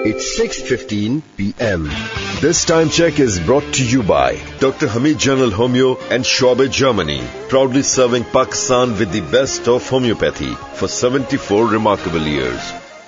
It's 6:15 p.m. This time check is brought to you by Dr. Hamid General Homeo and Shoaib, Germany, proudly serving Pakistan with the best of homeopathy for 74 remarkable years.